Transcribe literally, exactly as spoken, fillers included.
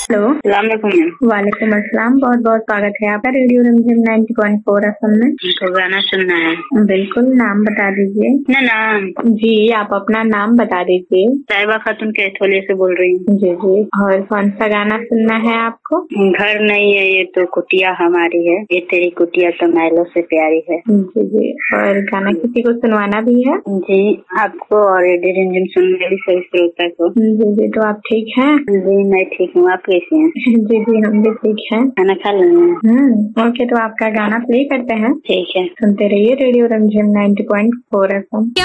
Hello. सलामुअलैकुम। वालेकुम अस्सलाम। बहुत बहुत स्वागत है आपका रेडियो रिमझिम नाइन्टी पॉइंट फोर एफएम में। तो गाना सुनना है। बिल्कुल, नाम बता दीजिए। ना नाम जी, आप अपना नाम बता दीजिए। साहिबा खातून कैथोलिया से बोल रही हूँ। जी जी। और कौन सा गाना सुनना है आपको? घर नहीं है ये तो कुटिया हमारी है, ये तेरी कुटिया तो मैलों से प्यारी है। जी जी। और गाना किसी को सुनवाना भी है? जी, आपको और रेडियो रिमझिम सुनने वाली सभी श्रोता को। जी जी। तो आप ठीक हैं? जी मैं ठीक हूँ, आप कैसी हैं? जी जी, हम भी ठीक हैं। खाना खा लेंगे? हम्म ओके, तो आपका गाना प्ले करते हैं। ठीक है, सुनते रहिए रेडियो रिमझिम नाइन्टी पॉइंट फोर एफएम।